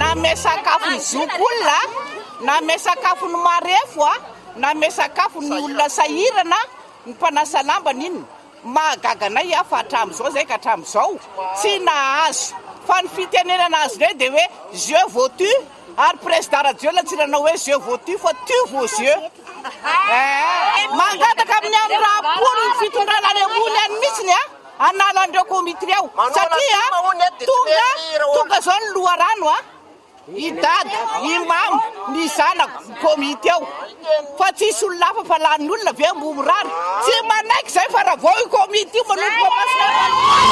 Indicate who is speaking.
Speaker 1: na me sakafo ny zokolona na me sakafo ny marefo na me sakafo ny olona sahirana ny mpanasa lamba niny mahagaganay fa hatramin'izao zay ka hatramin'izao tsy nahazo fa ny fitenenana azy re de hoe je votu ary président radio latsirana hoe je votu fa tu vos yeux mangataka amin'ny andrapolo ny fitondrana any ambony any mihitsiny anala andreo komitry ao satria tonga zao ny loharano i dada i mamo ny zanako komity ao fa tsisy olona hafa fa lanin'olona ve mbomorary tsy manaiky zay fa raha vao i komity io manoloko masina